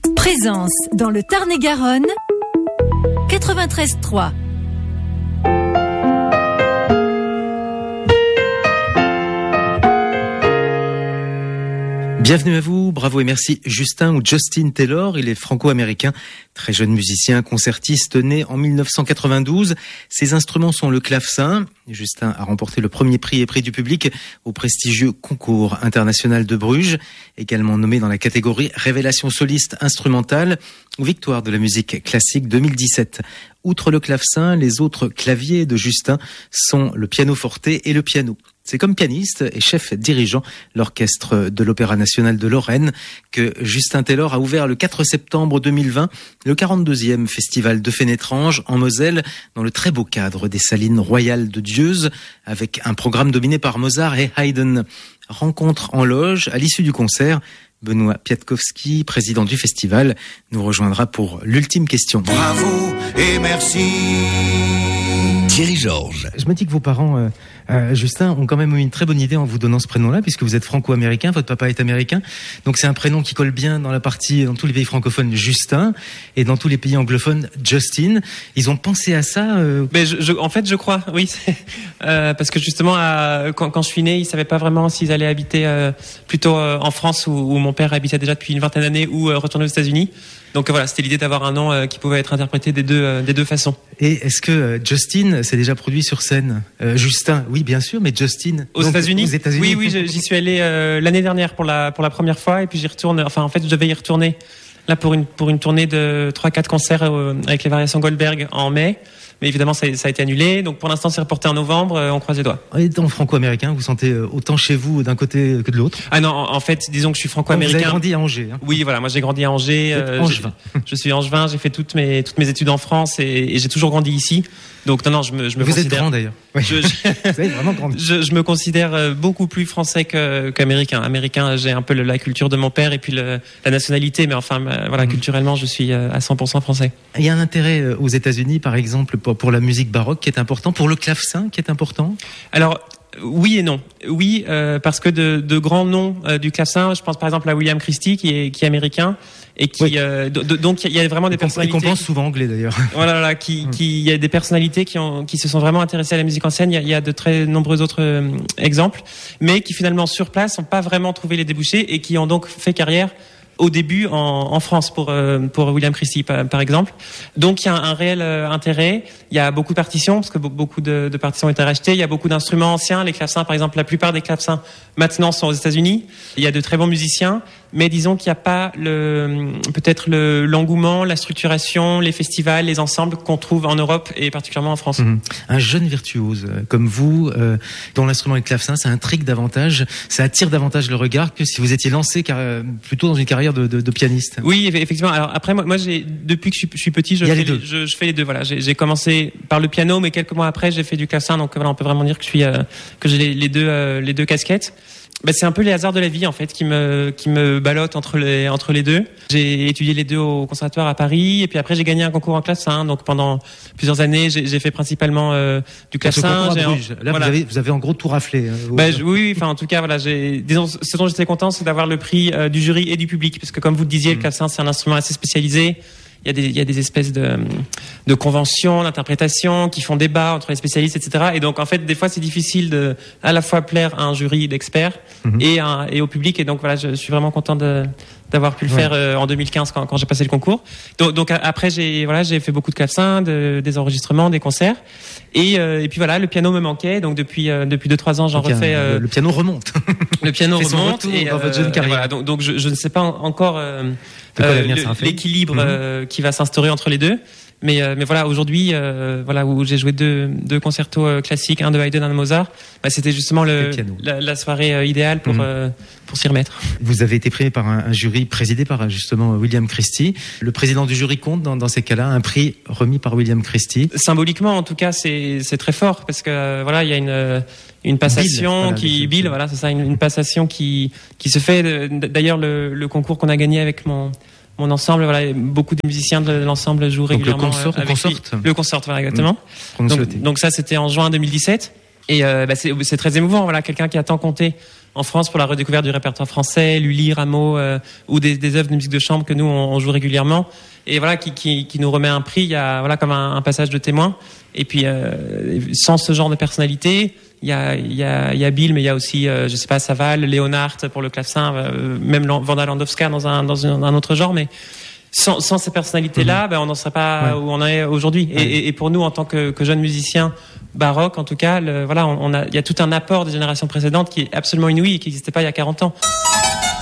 Présence dans le Tarn-et-Garonne, 93.3. Bienvenue à vous, bravo et merci Justin ou Justin Taylor, il est franco-américain, très jeune musicien, concertiste, né en 1992. Ses instruments sont le clavecin. Justin a remporté le premier prix et prix du public au prestigieux concours international de Bruges, également nommé dans la catégorie Révélation soliste instrumentale ou Victoire de la musique classique 2017. Outre le clavecin, les autres claviers de Justin sont le piano forte et le piano. C'est comme pianiste et chef dirigeant l'orchestre de l'Opéra national de Lorraine que Justin Taylor a ouvert le 4 septembre 2020 le 42e festival de Fénétrange en Moselle dans le très beau cadre des Salines royales de Dieuze avec un programme dominé par Mozart et Haydn. Rencontre en loge à l'issue du concert. Benoît Piatkowski, président du festival, nous rejoindra pour l'ultime question. Bravo et merci. Thierry Georges. Je me dis que vos parents, Justin, ont quand même eu une très bonne idée en vous donnant ce prénom-là, puisque vous êtes franco-américain, votre papa est américain. Donc c'est un prénom qui colle bien dans tous les pays francophones, Justin, et dans tous les pays anglophones, Justin. Ils ont pensé à ça Mais en fait, je crois, oui. Parce que justement, quand je suis né, ils savaient pas vraiment s'ils allaient habiter plutôt en France, où mon père habitait déjà depuis une vingtaine d'années, ou retourner aux États-Unis. Donc voilà, c'était l'idée d'avoir un nom qui pouvait être interprété des deux façons. Et est-ce que Justin s'est déjà produit sur scène Justin, oui bien sûr, mais Justin aux États-Unis. Oui, j'y suis allé l'année dernière pour la première fois, et puis j'y retourne. Enfin, en fait, je devais y retourner là pour une tournée de 3-4 concerts avec les variations Goldberg en mai. Mais évidemment, ça a été annulé. Donc, pour l'instant, c'est reporté en novembre. On croise les doigts. Et dans le franco-américain, vous sentez autant chez vous d'un côté que de l'autre? Ah non, en fait, disons que je suis franco-américain. Vous avez grandi à Angers. Hein. Oui, voilà. Moi, j'ai grandi à Angers. Angevin. Je suis angevin. J'ai fait toutes mes études en France et j'ai toujours grandi ici. Donc, non, je me vous considère... êtes grand, d'ailleurs. Oui. Vous avez vraiment grandi. Je me considère beaucoup plus français qu'américain. Américain, j'ai un peu la culture de mon père et puis la nationalité. Mais enfin, voilà, culturellement, je suis à 100% français. Il y a un intérêt aux États-Unis, par exemple, pour la musique baroque qui est important, pour le clavecin qui est important? Alors, oui et non. Oui, parce que de grands noms du clavecin, je pense par exemple à William Christie qui est américain et qui oui. Donc il y a vraiment des personnalités. Et qu'on pense souvent anglais d'ailleurs. Voilà, il y a des personnalités qui se sont vraiment intéressées à la musique ancienne. Il y a de très nombreux autres exemples, mais qui finalement sur place n'ont pas vraiment trouvé les débouchés et qui ont donc fait carrière au début en France pour William Christie par exemple. Donc il y a un réel intérêt. Il y a beaucoup de partitions parce que beaucoup de partitions ont été rachetées. Il y a beaucoup d'instruments anciens. Les clavecins par exemple, la plupart des clavecins maintenant sont aux États-Unis. Il y a de très bons musiciens, mais disons qu'il n'y a pas peut-être l'engouement, la structuration, les festivals, les ensembles qu'on trouve en Europe et particulièrement en France. Un jeune virtuose comme vous, dont l'instrument est le clavecin, ça intrigue davantage, ça attire davantage le regard que si vous étiez lancé plutôt dans une carrière de pianiste. Oui, effectivement. Alors après, moi depuis que je suis petit, je fais les deux. Voilà, j'ai commencé par le piano, mais quelques mois après, j'ai fait du clavecin. Donc voilà, on peut vraiment dire que j'ai les deux casquettes. C'est un peu les hasards de la vie en fait qui me ballottent entre les deux. J'ai étudié les deux au conservatoire à Paris et puis après j'ai gagné un concours en clavecin. Donc pendant plusieurs années j'ai fait principalement du clavecin. Là voilà. vous avez en gros tout raflé. Oui, enfin en tout cas voilà, disons ce dont j'étais content c'est d'avoir le prix du jury et du public parce que comme vous le disiez le clavecin c'est un instrument assez spécialisé. Il y a des espèces de conventions, d'interprétations qui font débat entre les spécialistes, etc. Et donc, en fait, des fois, c'est difficile de à la fois plaire à un jury d'experts et au public. Et donc, voilà, je suis vraiment content d'avoir pu le faire en 2015 quand j'ai passé le concours. Donc après, j'ai fait beaucoup de clavecin, des enregistrements, des concerts. Et puis voilà, le piano me manquait. Donc depuis 2-3 ans, j'en refais. Le piano remonte. Le piano remonte. Et dans votre jeune carrière. Voilà, donc je ne sais pas encore l'équilibre qui va s'instaurer entre les deux. Mais voilà, aujourd'hui, où j'ai joué deux concertos classiques, un de Haydn, un de Mozart, c'était justement la soirée idéale pour s'y remettre. Vous avez été primé par un jury présidé par justement William Christie. Le président du jury compte dans ces cas-là un prix remis par William Christie. Symboliquement, en tout cas, c'est très fort parce que il y a une passation une passation qui se fait. D'ailleurs, le concours qu'on a gagné avec mon ensemble, beaucoup de musiciens de l'ensemble jouent régulièrement. Le consort, voilà, exactement. Donc ça, c'était en juin 2017. Et c'est très émouvant, quelqu'un qui a tant compté en France pour la redécouverte du répertoire français, Lully, Rameau, ou des œuvres de musique de chambre que nous on joue régulièrement. Et voilà, qui nous remet un prix, il y a comme un passage de témoin. Et puis sans ce genre de personnalité, il y a Bill, mais il y a aussi je sais pas, Saval, Léonard pour le clavecin, même Wanda Landowska dans un autre genre, mais sans ces personnalités-là, on n'en serait pas où on est aujourd'hui. Et pour nous, en tant que jeunes musiciens baroques, en tout cas, il y a tout un apport des générations précédentes qui est absolument inouï et qui n'existait pas il y a 40 ans.